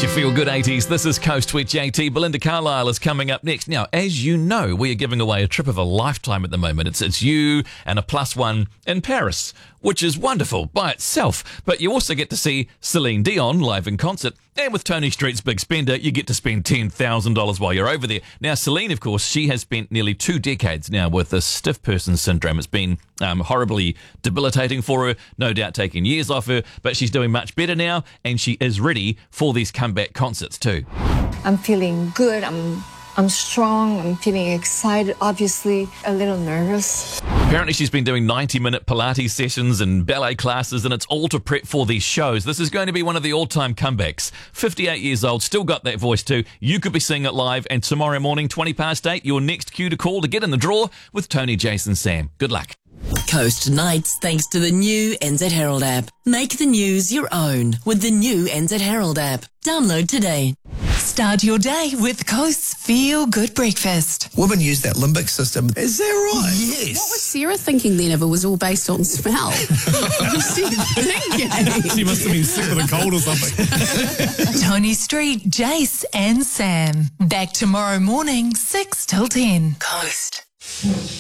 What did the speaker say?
It's your Feel Good 80s. This is Coast with JT. Belinda Carlisle is coming up next. Now, as you know, we are giving away a trip of a lifetime at the moment. It's you and a +1 in Paris, which is wonderful by itself. But you also get to see Celine Dion live in concert. And with Tony Street's Big Spender, you get to spend $10,000 while you're over there. Now, Celine, of course, she has spent nearly 2 decades now with this stiff person syndrome. It's been horribly debilitating for her, no doubt taking years off her, but she's doing much better now, and she is ready for these comeback concerts too. I'm feeling good. I'm strong. I'm feeling excited, obviously a little nervous. Apparently she's been doing 90-minute Pilates sessions and ballet classes, and it's all to prep for these shows. This is going to be one of the all-time comebacks. 58 years old, still got that voice too. You could be seeing it live, and tomorrow morning, 8:20, your next cue to call to get in the draw with Tony, Jason, Sam. Good luck. Coast Nights, thanks to the new NZ Herald app. Make the news your own with the new NZ Herald app. Download today. Start your day with Coast's Feel Good Breakfast. Women use that limbic system. Is that right? Yes. What was Sarah thinking then if it was all based on smell? What was she thinking? She must have been sick with a cold or something. Tony Street, Jace and Sam. Back tomorrow morning, 6 till 10. Coast.